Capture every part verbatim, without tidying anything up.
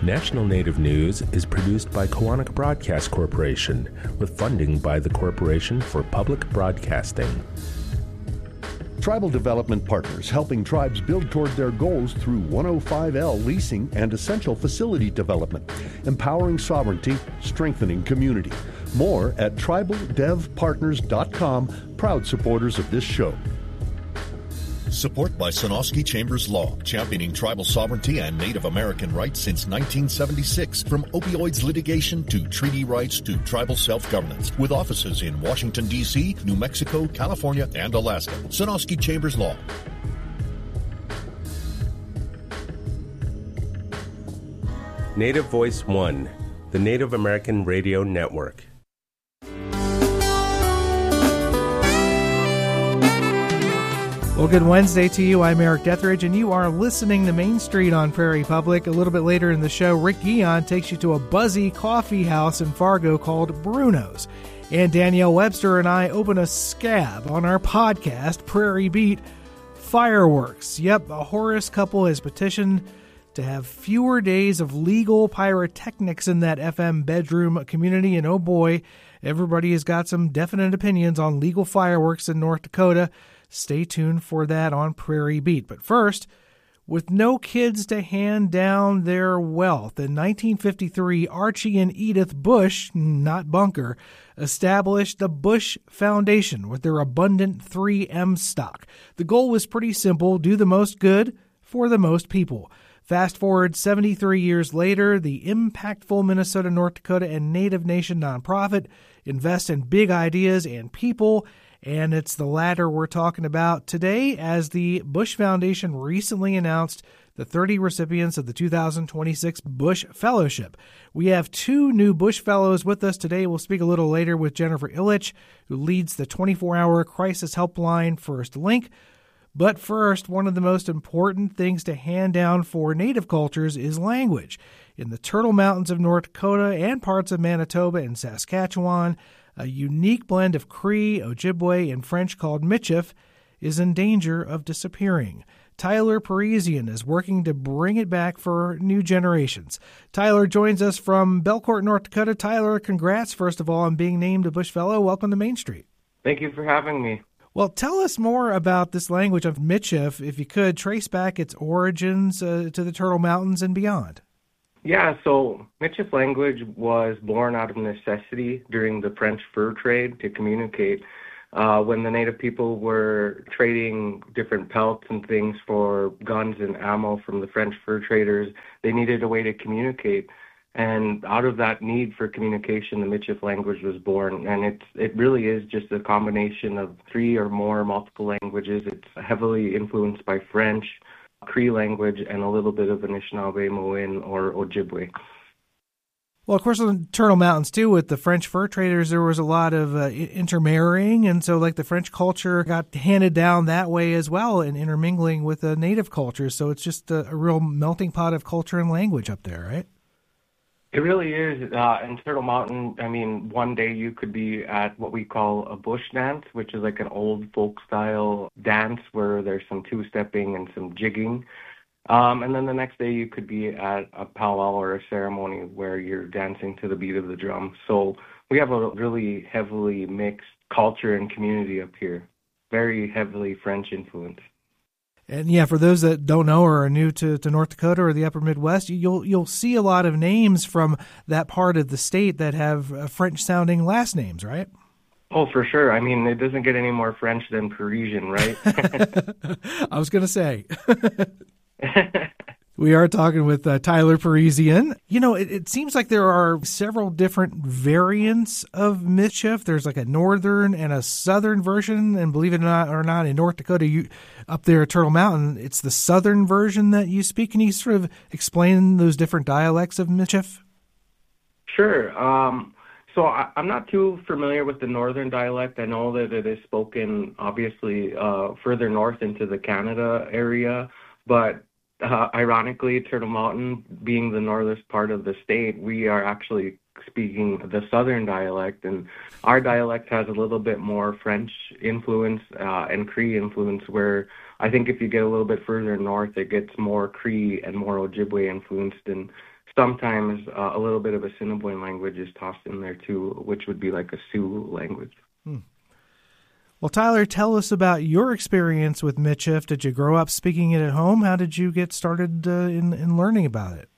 National Native News is produced by Koahnic Broadcast Corporation with funding by the Corporation for Public Broadcasting. Tribal Development Partners, helping tribes build toward their goals through one oh five L leasing and essential facility development, empowering sovereignty, strengthening community. More at tribal dev partners dot com, proud supporters of this show. Support by Sonosky Chambers Law, championing tribal sovereignty and Native American rights since nineteen seventy-six. From opioids litigation to treaty rights to tribal self-governance. With offices in Washington, D C, New Mexico, California, and Alaska. Sonosky Chambers Law. Native Voice One, the Native American Radio Network. Well, good Wednesday to you. I'm Eric Detheridge, and you are listening to Main Street on Prairie Public. A little bit later in the show, Rick Guion takes you to a buzzy coffee house in Fargo called Bruno's. And Danielle Webster and I open a scab on our podcast, Prairie Beat Fireworks. Yep, a Horace couple has petitioned to have fewer days of legal pyrotechnics in that F M bedroom community. And oh boy, everybody has got some definite opinions on legal fireworks in North Dakota. Stay tuned for that on Prairie Beat. But first, with no kids to hand down their wealth, in nineteen fifty-three, Archie and Edith Bush, not Bunker, established the Bush Foundation with their abundant three M stock. The goal was pretty simple: do the most good for the most people. Fast forward seventy-three years later, the impactful Minnesota, North Dakota, and Native Nation nonprofit invest in big ideas and people, and it's the latter we're talking about today, as the Bush Foundation recently announced the thirty recipients of the two thousand twenty-six Bush Fellowship. We have two new Bush Fellows with us today. We'll speak a little later with Jennifer Illich, who leads the twenty-four hour crisis helpline First Link. But first, one of the most important things to hand down for Native cultures is language. In the Turtle Mountains of North Dakota and parts of Manitoba and Saskatchewan, a unique blend of Cree, Ojibwe, and French called Michif is in danger of disappearing. Tyler Parisian is working to bring it back for new generations. Tyler joins us from Belcourt, North Dakota. Tyler, congrats, first of all, on being named a Bush Fellow. Welcome to Main Street. Thank you for having me. Well, tell us more about this language of Michif, if you could, trace back its origins uh, to the Turtle Mountains and beyond. Yeah, so Michif language was born out of necessity during the French fur trade to communicate. Uh, when the Native people were trading different pelts and things for guns and ammo from the French fur traders, they needed a way to communicate. And out of that need for communication, the Michif language was born. And it's, it really is just a combination of three or more multiple languages. It's heavily influenced by French, Cree language, and a little bit of Anishinaabe, Moin, or Ojibwe. Well, of course, in the Turtle Mountains, too, with the French fur traders, there was a lot of uh, intermarrying. And so, like, the French culture got handed down that way as well, and intermingling with the native culture. So it's just a, a real melting pot of culture and language up there, right? It really is. Uh, in Turtle Mountain, I mean, one day you could be at what we call a bush dance, which is like an old folk-style dance where there's some two-stepping and some jigging. Um, and then the next day you could be at a powwow or a ceremony where you're dancing to the beat of the drum. So we have a really heavily mixed culture and community up here, very heavily French influence. And yeah, for those that don't know or are new to, to North Dakota or the Upper Midwest, you'll you'll see a lot of names from that part of the state that have uh, French-sounding last names, right? Oh, for sure. I mean, it doesn't get any more French than Parisian, right? I was going to say. We are talking with uh, Tyler Parisian. You know, it, it seems like there are several different variants of Michif. There's like a northern and a southern version, and believe it or not, or not in North Dakota, you up there at Turtle Mountain, it's the southern version that you speak. Can you sort of explain those different dialects of Michif? Sure. Um, so I, I'm not too familiar with the northern dialect. I know that it is spoken, obviously, uh, further north into the Canada area, but Uh, ironically, Turtle Mountain, being the northern part of the state, we are actually speaking the southern dialect, and our dialect has a little bit more French influence uh, and Cree influence, where I think if you get a little bit further north, it gets more Cree and more Ojibwe influenced, and sometimes uh, a little bit of Assiniboine language is tossed in there too, which would be like a Sioux language. Hmm. Well, Tyler, tell us about your experience with Michif. Did you grow up speaking it at home? How did you get started uh, in, in learning about it?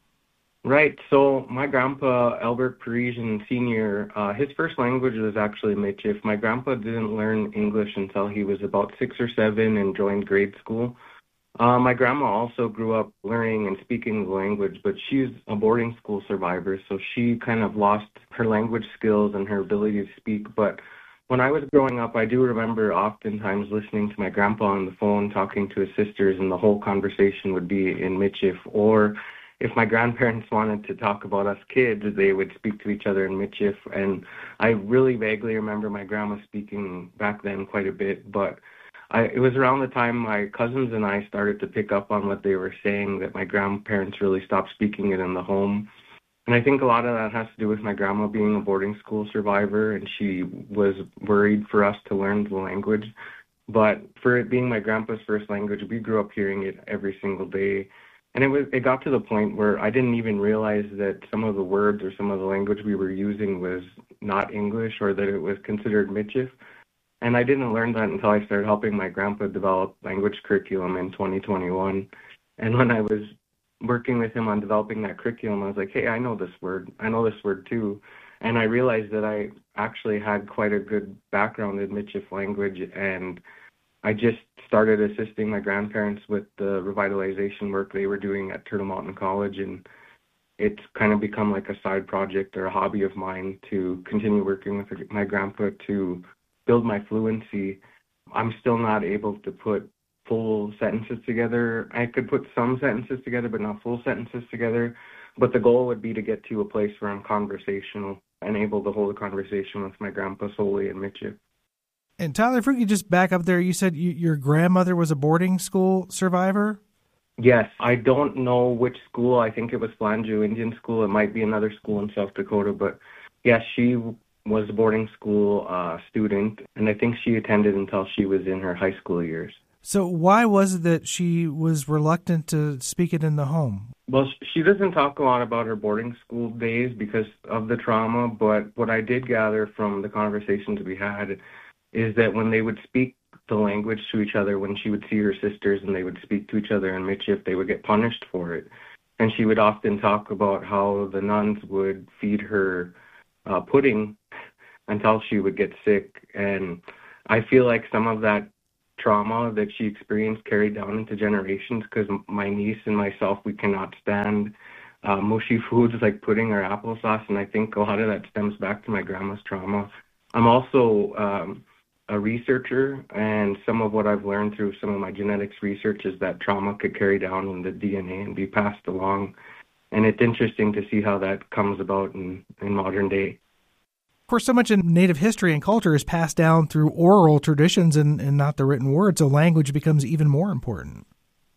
Right. So my grandpa, Albert Parisian Senior, uh, his first language was actually Michif. My grandpa didn't learn English until he was about six or seven and joined grade school. Uh, my grandma also grew up learning and speaking the language, but she's a boarding school survivor, so she kind of lost her language skills and her ability to speak. But when I was growing up, I do remember oftentimes listening to my grandpa on the phone talking to his sisters, and the whole conversation would be in Michif. Or if my grandparents wanted to talk about us kids, they would speak to each other in Michif. And I really vaguely remember my grandma speaking back then quite a bit, but I, it was around the time my cousins and I started to pick up on what they were saying that my grandparents really stopped speaking it in the home. And I think a lot of that has to do with my grandma being a boarding school survivor, and she was worried for us to learn the language. But for it being my grandpa's first language, we grew up hearing it every single day. And it was it got to the point where I didn't even realize that some of the words or some of the language we were using was not English, or that it was considered Michif. And I didn't learn that until I started helping my grandpa develop language curriculum in twenty twenty-one. And when I was working with him on developing that curriculum, I was like, hey, I know this word. I know this word too. And I realized that I actually had quite a good background in Michif language, and I just started assisting my grandparents with the revitalization work they were doing at Turtle Mountain College, and it's kind of become like a side project or a hobby of mine to continue working with my grandpa to build my fluency. I'm still not able to put full sentences together. I could put some sentences together, but not full sentences together. But the goal would be to get to a place where I'm conversational and able to hold a conversation with my grandpa solely in Michif. And Tyler, if we could just back up there, you said you, your grandmother was a boarding school survivor? Yes. I don't know which school. I think it was Flanjo Indian School. It might be another school in South Dakota. But yes, she was a boarding school uh, student, and I think she attended until she was in her high school years. So why was it that she was reluctant to speak it in the home? Well, she doesn't talk a lot about her boarding school days because of the trauma, but what I did gather from the conversations we had is that when they would speak the language to each other, when she would see her sisters and they would speak to each other in Michif, they would get punished for it. And she would often talk about how the nuns would feed her uh, pudding until she would get sick. And I feel like some of that trauma that she experienced carried down into generations, because my niece and myself, we cannot stand uh, mushy foods like pudding or applesauce, and I think a lot of that stems back to my grandma's trauma. I'm also um, a researcher, and some of what I've learned through some of my genetics research is that trauma could carry down in the D N A and be passed along, and it's interesting to see how that comes about in, in modern day. Of course, so much in Native history and culture is passed down through oral traditions and, and not the written word, so language becomes even more important.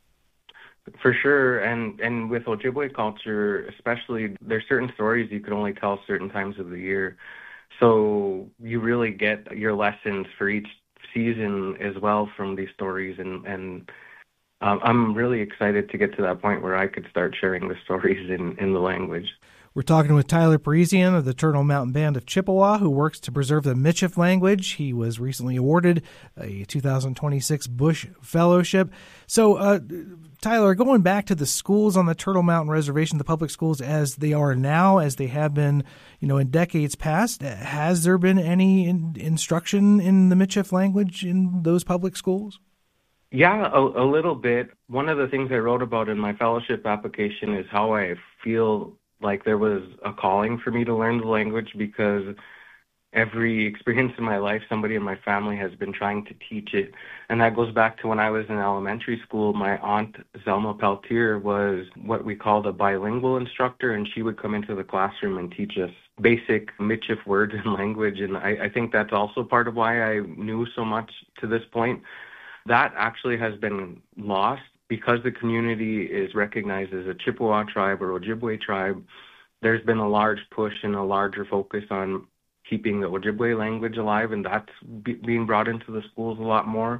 For sure, and, and with Ojibwe culture especially, there's certain stories you can only tell certain times of the year. So you really get your lessons for each season as well from these stories, and, and um, I'm really excited to get to that point where I could start sharing the stories in, in the language. We're talking with Tyler Parisian of the Turtle Mountain Band of Chippewa, who works to preserve the Michif language. He was recently awarded a two thousand twenty-six Bush Fellowship. So, uh, Tyler, going back to the schools on the Turtle Mountain Reservation, the public schools as they are now, as they have been, you know, in decades past, has there been any in- instruction in the Michif language in those public schools? Yeah, a, a little bit. One of the things I wrote about in my fellowship application is how I feel like there was a calling for me to learn the language, because every experience in my life, somebody in my family has been trying to teach it. And that goes back to when I was in elementary school. My aunt, Zelma Peltier, was what we called a bilingual instructor, and she would come into the classroom and teach us basic Michif words and language. And I, I think that's also part of why I knew so much to this point. That actually has been lost. Because the community is recognized as a Chippewa tribe or Ojibwe tribe, there's been a large push and a larger focus on keeping the Ojibwe language alive, and that's be- being brought into the schools a lot more.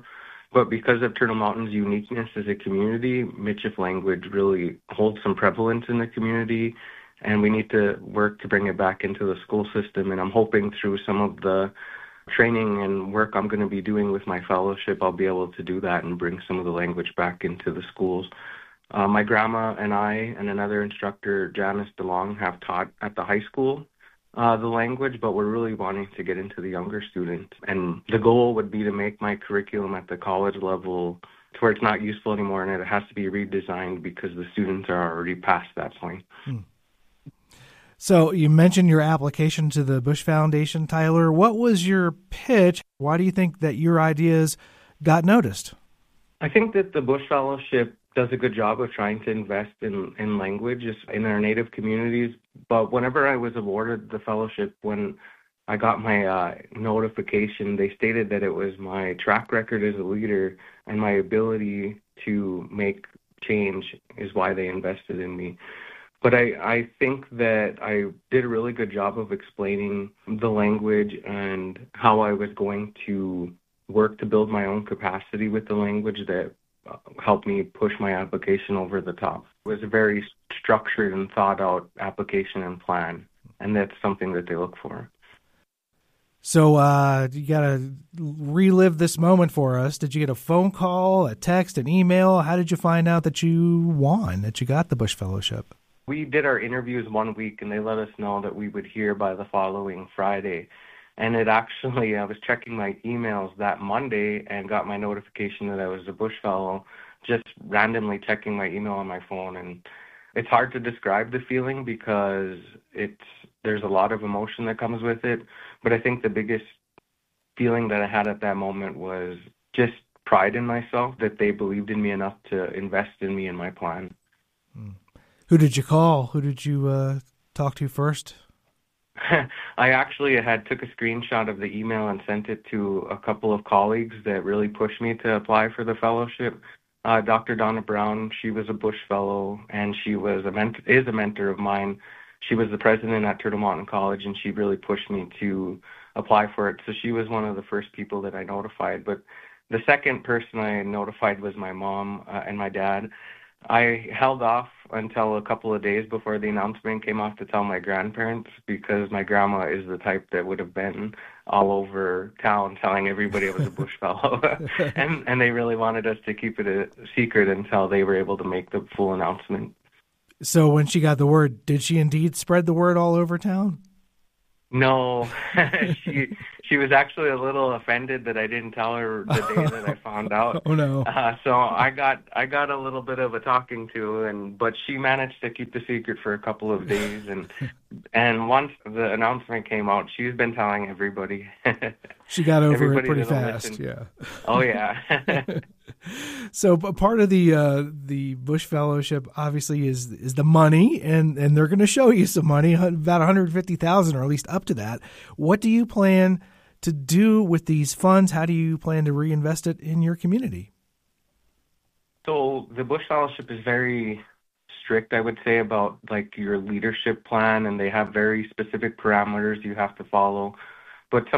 But because of Turtle Mountain's uniqueness as a community, Michif language really holds some prevalence in the community, and we need to work to bring it back into the school system. And I'm hoping through some of the training and work I'm going to be doing with my fellowship, I'll be able to do that and bring some of the language back into the schools. Uh, my grandma and I and another instructor, Janice DeLong, have taught at the high school uh, the language, but we're really wanting to get into the younger students. And the goal would be to make my curriculum at the college level to where it's not useful anymore and it has to be redesigned because the students are already past that point. Hmm. So you mentioned your application to the Bush Foundation, Tyler. What was your pitch? Why do you think that your ideas got noticed? I think that the Bush Fellowship does a good job of trying to invest in, in language in our Native communities. But whenever I was awarded the fellowship, when I got my uh, notification, they stated that it was my track record as a leader and my ability to make change is why they invested in me. But I, I think that I did a really good job of explaining the language and how I was going to work to build my own capacity with the language that helped me push my application over the top. It was a very structured and thought out application and plan, and that's something that they look for. So uh, you got to relive this moment for us. Did you get a phone call, a text, an email? How did you find out that you won, that you got the Bush Fellowship? We did our interviews one week, and they let us know that we would hear by the following Friday. And it actually, I was checking my emails that Monday and got my notification that I was a Bush Fellow, just randomly checking my email on my phone. And it's hard to describe the feeling because it's there's a lot of emotion that comes with it. But I think the biggest feeling that I had at that moment was just pride in myself, that they believed in me enough to invest in me and my plan. Hmm. Who did you call? Who did you uh, talk to first? I actually had took a screenshot of the email and sent it to a couple of colleagues that really pushed me to apply for the fellowship. Uh, Doctor Donna Brown, she was a Bush Fellow, and she was a ment- is a mentor of mine. She was the president at Turtle Mountain College, and she really pushed me to apply for it. So she was one of the first people that I notified. But the second person I notified was my mom uh, and my dad. I held off until a couple of days before the announcement came off to tell my grandparents because my grandma is the type that would have been all over town telling everybody I was a Bush Fellow. and, and they really wanted us to keep it a secret until they were able to make the full announcement. So when she got the word, did she indeed spread the word all over town? No, she she was actually a little offended that I didn't tell her the day that I found out. Oh no! Uh, so I got I got a little bit of a talking to, and but she managed to keep the secret for a couple of days, and and once the announcement came out, she's been telling everybody. She got over everybody it pretty fast. Listen. Yeah. Oh yeah. So part of the uh, the Bush Fellowship obviously is is the money, and, and they're going to show you some money, about one hundred fifty thousand dollars or at least up to that. What do you plan to do with these funds? How do you plan to reinvest it in your community? So the Bush Fellowship is very strict, I would say, about like your leadership plan, and they have very specific parameters you have to follow. But some